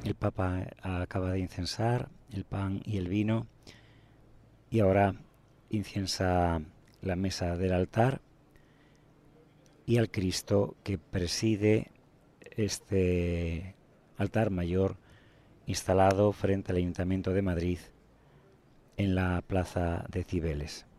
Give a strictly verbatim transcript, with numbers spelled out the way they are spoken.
El Papa acaba de incensar el pan y el vino y ahora inciensa la mesa del altar y al Cristo que preside este altar mayor instalado frente al Ayuntamiento de Madrid en la plaza de Cibeles.